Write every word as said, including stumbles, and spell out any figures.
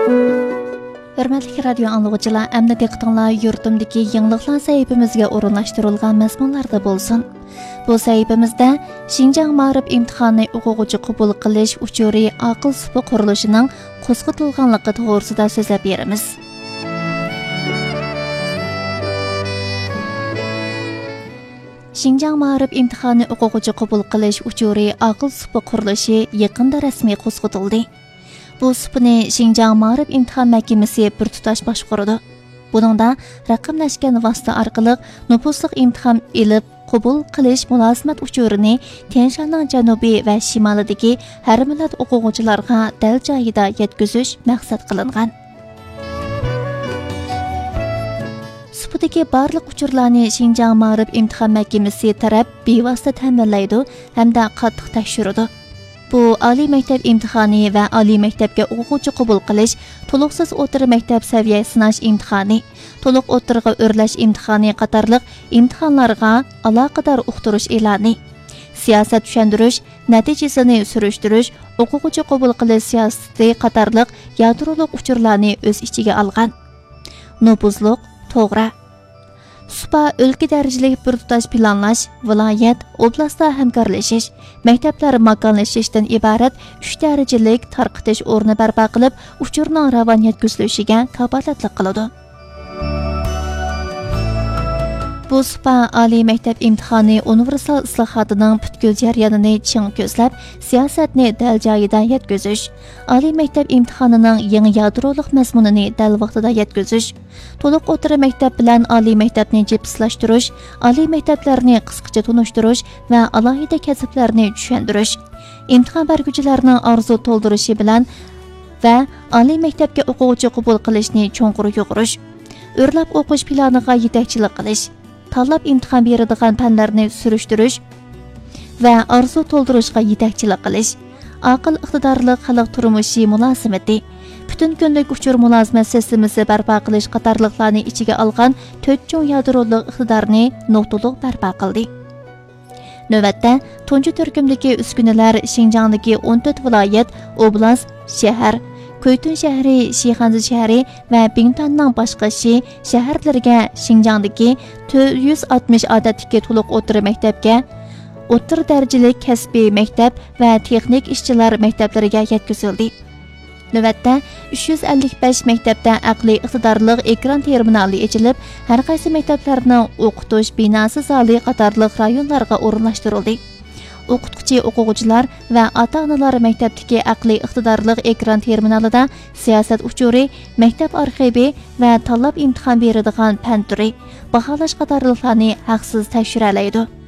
Hörmətli radio anlıqçılar, əmdə diqqətinizlər yurtumdakı yangiliklar səhifəmizə orunlaşdırılğan məzmunlarda bolsun. Bu səhifəmizdə Şinjan Ma'rif imtahanı o'quvchi qabul qilish uchuri aql supi qurilishining qo'zg'atilganligi to'g'risida so'zlab beramiz. Şinjan Ma'rif imtahanı o'quvchi qabul qilish uchuri aql supi qurilishi yaqinda rasmiy qo'zg'atildi. Bu supni Şinjan Ma'rif imtihan mahkamasi bir tutash boshqaradi. Buningda raqamlashgan vosita orqali nupusliq imtihon elib qabul qilish mulozimat uchurini Tianshanning janubiy va shimolidagi har millat o'quvchilarga dal joyida yetkazish maqsad qilingan. Supdagi barliq uchurlarni Şinjan Ma'rif imtihon mahkamasi taraf bevosita ta'minlaydi hamda qattiq tekshiradi. Bu oliy maktab imtihoni va oliy maktabga o'quvchi qabul qilish, to'liqsiz o'rta maktab saviya sinash imtihoni, to'liq o'rtaga o'rlash imtihoni qatorliq imtihonlarga aloqador uqtirish e'loni, siyosat tushuntirish, natijasini surishtirish, o'quvchi qabul qilish siyosati qatorliq yadroliq uchurlarni o'z ichiga olgan. Nupuzliq, to'g'ri. Supa o'lka darajalik bir tutash planlash, viloyat, oblastda hamkorlashish, maktablar makonlashishdan iborat uch darajalik tarqitish o'rni barpo qilib, uchurning ravon yetkazilishiga kafolatlik qiladi. Bu supa oliy maktab imtihoni universal islohotining butkul jarayonini ching ko'zlab, siyosatni dal joyida yetkazish, oliy maktab imtihonining yangi yadroliq mazmunini dal vaqtida yetkazish, to'liq o'rta maktab bilan oliy maktabni jipslashtirish, oliy maktablarni qisqacha tunishtirish va alohida kasblarni tushuntirish, imtihon beruvchilarning orzu to'ldirishi bilan va oliy maktabga o'quvchi qabul qilishni cho'nqur yo'g'irish, o'rlab o'qish planiga yetakchilik qilish, tanlab imtihon beradigan fanlarni surishtirish va orzu to'ldirishga yetakchilik qilish, aql iqtidorli xalq turmushi mulozimati, butun kunlik uchur mulozimat sistemasi barpo qilish qatorliqlarni ichiga olgan to'rt cho'ng yadroliq iqtidorni nuqtaliq barpo qildi. Navbatda tunji turkumdagi uskunalar Şinjandagi o'n to'rt viloyat, oblast, shahar, Koytun shahri, Shixanzi shahri va Bingtanning boshqa shaharlariga Şinjandagi to'rt yuz oltmish odatdagi to'liq o'rta maktabga, o'rta darajali kasbiy maktab va texnik ishchilar maktablariga yetkazildi. Navbatda uch yuz ellik besh maktabda aqliy iqtidorli ekran terminali ochilib, har qaysi maktablarning o'qitish binosi zali qatorliq rayonlarga o'rinlashtirildi. O'qituvchi o'quvchilar va ota-onalar maktabdagi aqliy iqtidorli ekran terminalida siyosat uchuri, maktab arxivi va tanlab imtihon beradigan fan turi, baholash qatorliqlarni haqsiz tekshira oladi.